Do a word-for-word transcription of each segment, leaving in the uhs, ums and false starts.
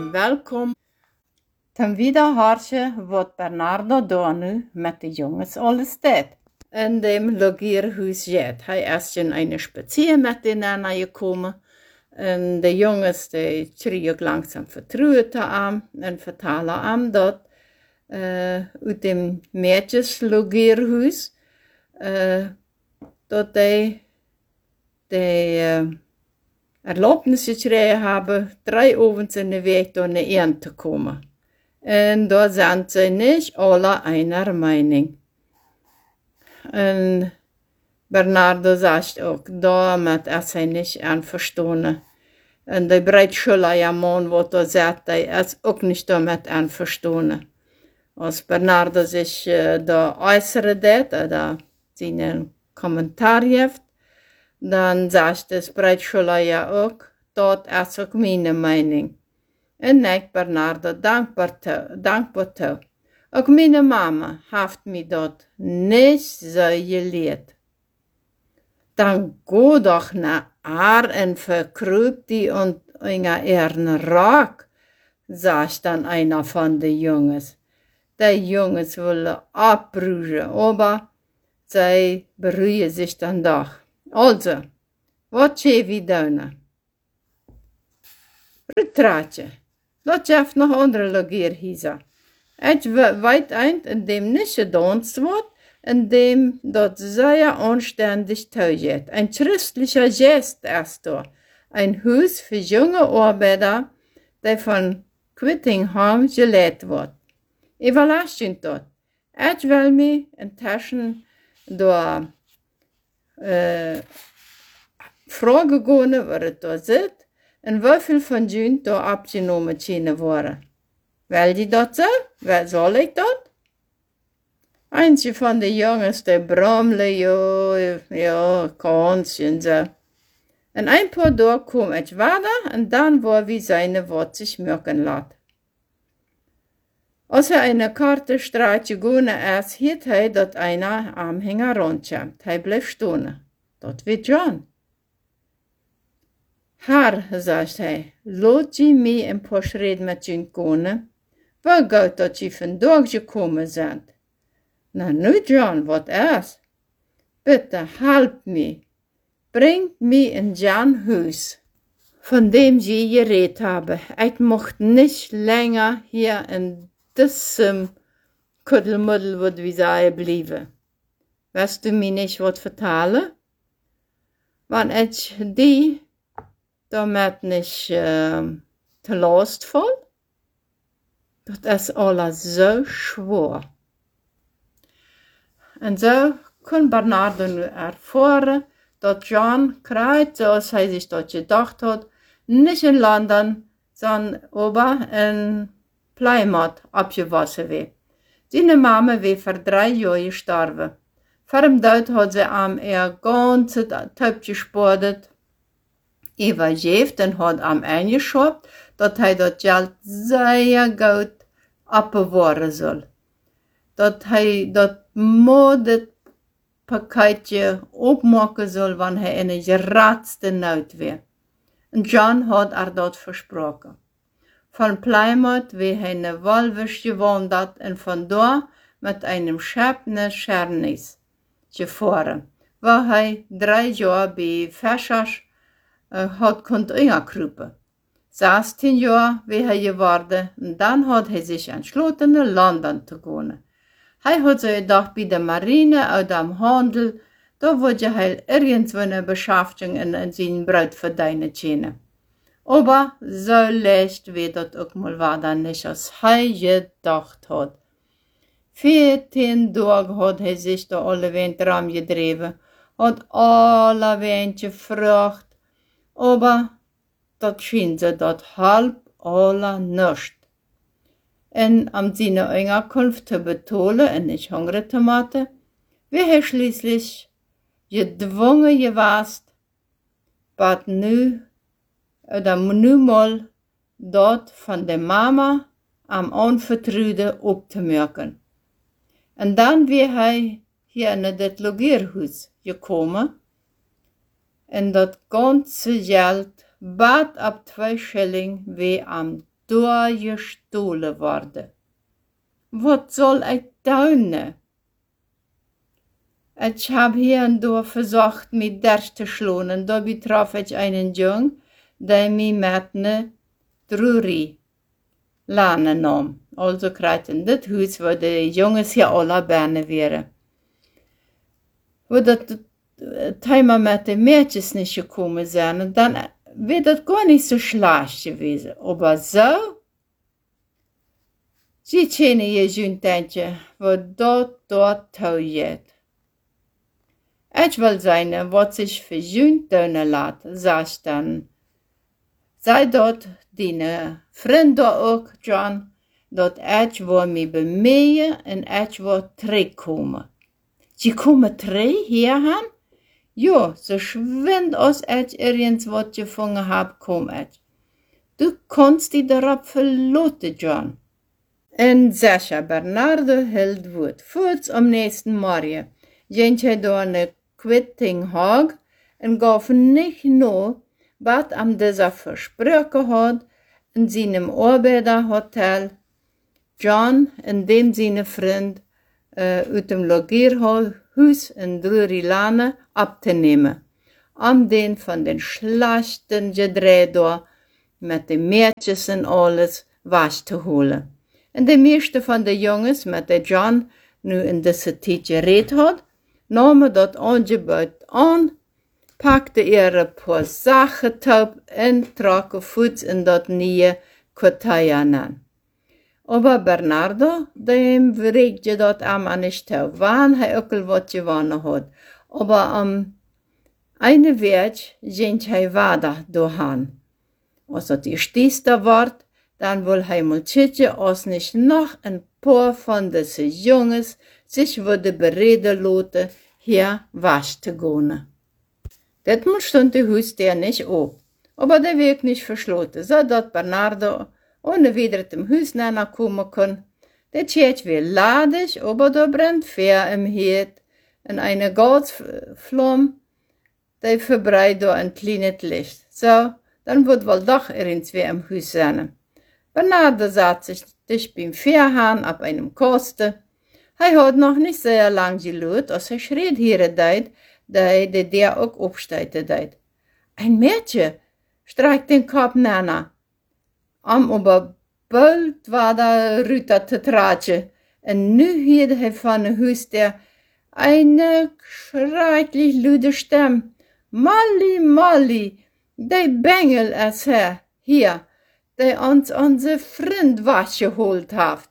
en welkom. Ten wieder hartje wat Bernardo daar nu met de jongens alles deed. In dem logeerhuis jet. Hij is in een spazier met de nana gekomen. En de jongens die schreeuwen langzaam vertrouwen aan en vertellen aan dat uh, uit dem meisjeslogeerhuis uh, dat die de uh, erlaubnis gekregen hebben drie ovens in de week door naar een te komen. En daar zijn ze niet alle einer Meinung. En Bernardo zegt ook, daarmee is hij niet einverstanden. En de breedschuldige man, wat er zegt, hij is ook niet daarmee einverstanden. Als Bernardo zich uh, daar äußeren deed, oder zijn Kommentar heeft, dan zegt de breedschuldige ook, dat is ook mijn mening. En ik, Bernardo, dankbaar toe. Dankbaar toe. Ook mijn mama heeft me dat niet zo geleerd. Dan go doch naar haar en verkruip die und inga ehren raak, zegt dan einer van de jongens. De jongens willen abbrüchen, aber zij beruhen zich dan doch. Also, wat je wie doen? Retraatje. Dat heeft nog andere logeerhuizen. Het weet eind in dem niet gedanst wordt, in dem dat zeer anständig toegeht. Een christlicher gest is daar. Een huis voor jonge arbeider, die van Quittingham geleid wordt. Überraschend dat. Het wil me in Taschen door uh, vragen gaan waar het daar zit. En hoeveel van jullie daar abgenomen kunnen worden? Wil je dat zo? Wel, zal ik dat? Eentje van de jongens, die brammelen, ja, ja, kansje en zo. En een paar dagen kwam het verder en dan war wie seine wat zich merken laat. Als hij een kartenstraatje gaan is, hield hij dat einer aanhanger rondkomt. Hij bleef staan. Dat weet John. Haar, zegt hij, laat je mij een paar schreden met je gaan. Waar gaat dat je vandaag gekomen bent? Nou, nu John, wat is? Bitte, help me. Bring me in Jan huis, von dem je geredet habe. Ik mocht niet langer hier in diesem Kuddelmuddel, wat we zeggen, blijven. Wirst du mir nicht wat vertellen? Want ik die damit nicht äh, te last val? Dat is alles zo schwer. En zo kon Bernardo nu ervaren dat John krijgt, zoals hij zich dat gedacht had, niet in London, sondern aber in Plymouth abgewassen werd. Zijn mama werd voor drie jaar gestorven. Voor hem dood had ze hem er ganze Typ gespaard. Eva geeft en had hem eingeschopt, dat hij dat geld zeer goed opbewaren zal. Dat hij dat modet pakketje opmaken zal, wanneer hij in een geratste nood weer. En John had er dat versproken. Van Plymouth weer hij naar Walvis gewandeld en vandaar met een schip naar Schernis gefahren, waar hij drie jaar bij Fischers uh, had kunt ingekruipen. zestien jaar weer hij geworden en dan had hij zich entschlossen naar London te gaan. Hij had zo gedacht bij de marine of de handel, daar word hij ergens een beschäftigung in, in zijn brood verdienen kunnen. Aber zo leicht werd dat ook mal war dan niet als hij gedacht had. Veertien dagen had hij zich door alle wind ram gedreven, had alle wind gevraagd, aber dat schien ze dat halb alle nicht. En om zijn Ankunft te betonen en niet hungrig te maken, werd hij schließlich gedwongen geweest, wat nu, oder nu mal dat van de mama am Anvertrouwde op te merken. En dan werd hij hier in het logeerhuis gekomen en dat ganze geld, bad op twee schilling, weer am durchgestohlen worden. Was soll ich tun? Ich hab hier und da versucht, mich durchzuschlagen, und da betraf ich einen Jungen, der mich mit ne Drury Lane nahm. Also kreut in dit Haus, wo die Jungs hier alle Berne wären. Wo das Thema mit den Mädchen nicht gekommen sind, und dann wird das gar nicht so schlecht gewesen. Aber so, sie kennen ihr Juntentje, wo dort, dort taujet. Ich will sein, was sich für Junt tun lässt, sagst dann. Sei dort, deine Freunde auch, John, dat ich wo mich bemühen und ich wo terugkomen. Sie kommen terug hierhin? Ja, so schwind als ich irgendwas wat gefangen hab, komm ich. Du kannst dich darauf verlassen, John. Und Sascha Bernardo hielt Wut. Voorts am nächsten Morgen ging hij door eine Quittinghaag und gaf nicht nur, was am dieser versprochen hat, in seinem Arbeiterhotel, John und dem seine Freund äh, aus dem Logierhaus in Drury Lane abzunehmen, um den von den schlechten Gedreh da mit den Mädchen und alles was zu holen. Und die meisten von den Jungs, mit der John nu in dieser Zeit geredet hat, nahmen das Angebot an, packten ihre paar Sachen taub und tragen Fuß in das neue Quartier an. Aber Bernardo, dem regte das am nicht taub, wann er auch was gewonnen hat. Aber am um, einen Weg ging er weiter dahin. Als das die stehste Wort, dann will er mal schauen, als nicht noch ein paar von diesen Jungs sich würde bereden lassen, hier was zu gehen. Das stund die Haus der nicht auf, aber der Weg nicht verschlossen, so dass Bernardo ohne wieder zum Haus näher kommen kann. Der Tschetsch wird ladig, aber da brennt Feuer im Herd und eine Gasflamme, die verbreitet da ein kleines Licht. So, dann wird wohl doch irgendwie im Haus sein. Bernardo saß sich dicht beim Feuerhahn auf einem Kasten. Er hat noch nicht sehr lang geluht, als er schritt hier deit, da der der auch aufsteigte deit. Ein Mädchen streicht den Kopf nana. Am aber bald war da Rüter zu tratschen, und nu hörte er von dem Haus der eine schrecklich laute Stimme. Molly, Molly, der Bengel ist her, hier, der uns unser Freund was geholt hat.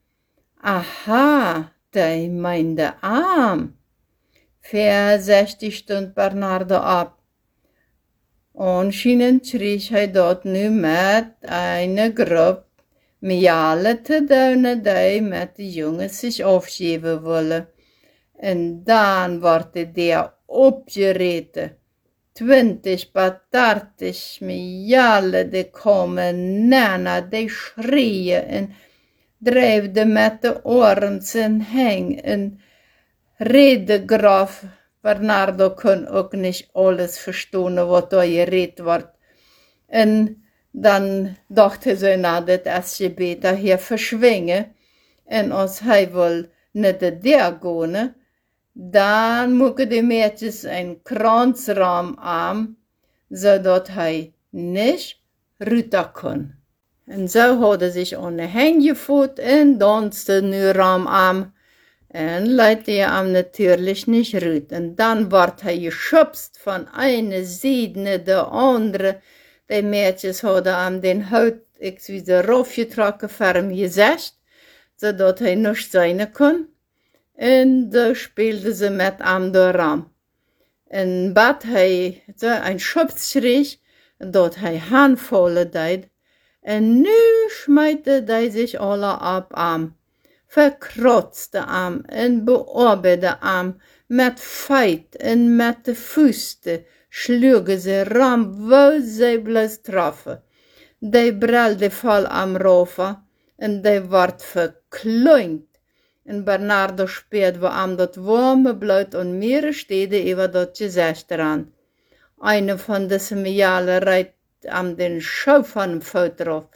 Aha, der meinte Arm. Versechzig stund Bernardo ab. Anscheinend schrie er dort nu mit einer Gruppe Miale zu tun, die mit den Jungs sich aufschieben wollen. Und dann wurde der abgeritten. Twintig, patartig Miale, die kommen nana, die schrien und dreifden mit den Ohren zum Hängen und Redegraf. Bernardo kann auch nicht alles verstehen, was da geredet wird. Und dann dachte sie, na, das ist besser hier verschwingen. Und als er wohl nicht der gehen, dann mucke die Mädchen ein Kranzraum an, so dass er nicht rüter kann. Und so hat er sich an den Hängen geführt und tanzte den Raum an. Und Leute ja am natürlich nicht rüt. Und dann ward er geschubst von einer Seite der andere. Die Mädchen haben am den Haut ich wieder raufgetragen vor ihm Gesicht, so dass er nicht sein kann. Und da spielte sie mit am der Raum. Und bat er so ein Schubsschrei, dort er Handvolle deit. Und nu schmeite er sich alle ab am. Verkrotzte Arm en bearbeitete Arm, met Feit en met de Füße schlugen sie ram, wo sie bloß trafen. Die brüllte voll am Rofer, en die ward verkleint. En Bernardo spürt, wo am dat warme Blut und mehrere Städte über dat Gesicht ran. Eine von diesen Mialen reiht am den Schau von dem Foto drauf.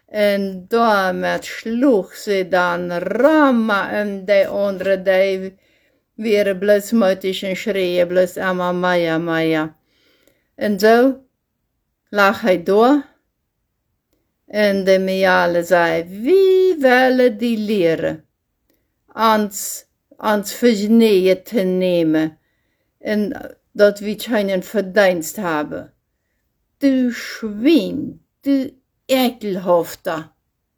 En damit sloeg sie dann rammen en de andere, die waren bloß mutig en schreien bloß immer Maya, Maya. En zo lag hij door. En de Miale zei, wie willen die leren? Ons, ons vergeneeën te nemen. En dat we keinen Verdienst hebben. Du Schwein, du Ekelhafter.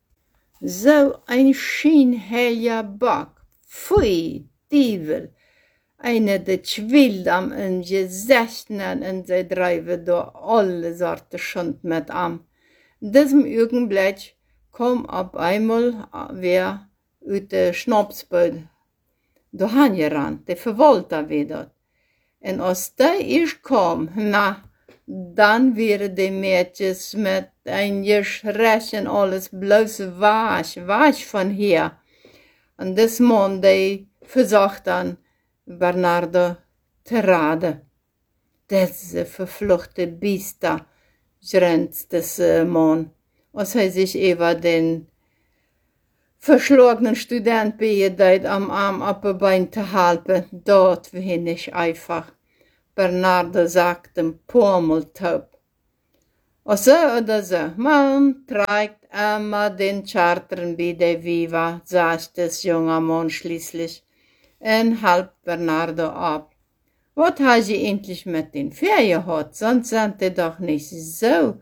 So ein scheinheiliger Bock. Pfui, Teufel. Eine der Schwild am in Gesichten und sie treiben da alle Sorten Schund mit an. In diesem Augenblick kam auf einmal wer aus der Schnapsbüd da hingerannt, der Verwalter wieder. Und als der erst kam, na, dann wären die Mädchen mit ein Geschrei und alles bloß wasch, wasch von hier. Und das Mann, der versucht dann, Bernardo te raden. Diese verfluchte Biester, grenzt des äh, Mann, als hij sich über den verschlagenen Student begeht, am Arm ab ein Bein zu halten, dort wohin ich einfach. Bernardo sagt dem Purmeltaub. O so oder so, man trägt immer den Chartern bei der Viva, sagt das junge Mann schließlich, und halb Bernardo ab. Was hast du endlich mit den Ferien gehabt, sonst sind die doch nicht so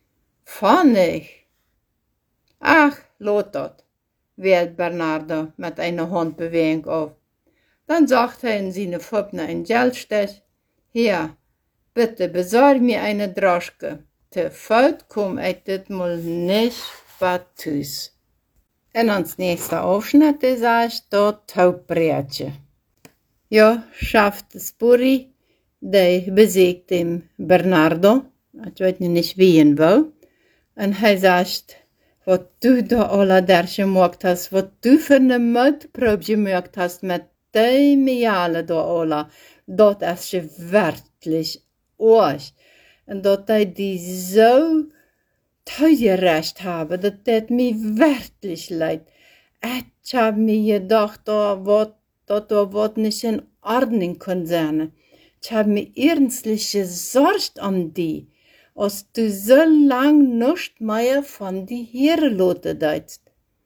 funnig. Ach, lot dat, wählt Bernardo mit einer Handbewegung auf. Dann sagt er in seine Pfoppner ein Geldstech, hier, bitte besorg mir eine Droschke. Te Feld komm ich dit mal nicht batus. En ans nächste Aufschnitt is ich dat Taubbretje. Ja, schafft es Burri, der besiegt dem Bernardo, ich weiß nicht wie ihn will, und er sagt, was du da allerdings gemacht hast, was du für eine Mutprobe gemacht hast mit dem Miale da alla, dat ist je wirklich euch. Und dat ich die so teuerrecht habe, dat das mir wirklich leid. Ich hab mir gedacht, da wat, dat da wat nicht in Ordnung kann sein. Ich hab mir ernstlich gesorgt um die, als du so lang nicht mehr von die Herrenlote deitst.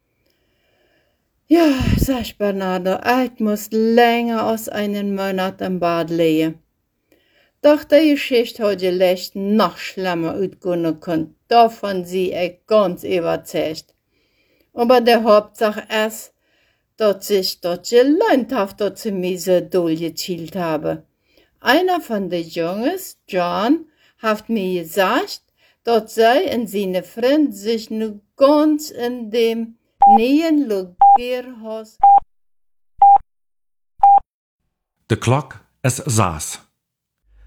Ja, sagt Bernardo, ich muss länger als einen Monat im Bad liegen. Doch die Geschichte hat vielleicht noch schlimmer ausgehen können. Davon sie ich ganz überzeugt. Aber der Hauptsache ist, dass sich das gelohnt hat, dass sie mich so doll gezielt habe. Einer von den Jungs, John, hat mir gesagt, dass sie und seine Freund sich nur ganz in dem neuen Logierhaus. De klok is zes.